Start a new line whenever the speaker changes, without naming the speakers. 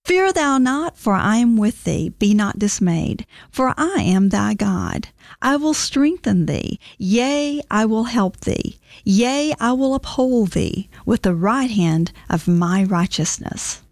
Fear thou not, for I am with thee. Be not dismayed, for I am thy God. I will strengthen thee. Yea, I will help thee. Yea, I will uphold thee with the right hand of my righteousness.